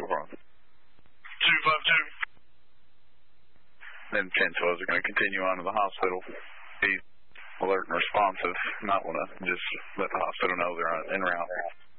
252. 252. Then 10-12s are going to continue on to the hospital. Be alert and responsive. You might want to just let the hospital know they're en route.